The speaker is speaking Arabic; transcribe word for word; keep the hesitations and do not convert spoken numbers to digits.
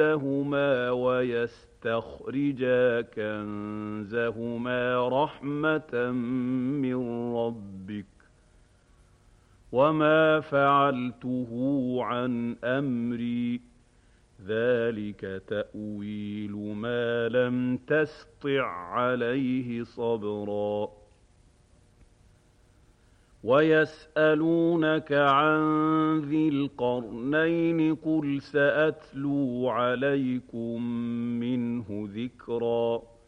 هما ويستخرجا كنزهما رحمة من ربك وما فعلته عن أمري ذلك تأويل ما لم تسطع عليه صبرا ويسألونك عن ذي القرنين قل سأتلو عليكم منه ذكرا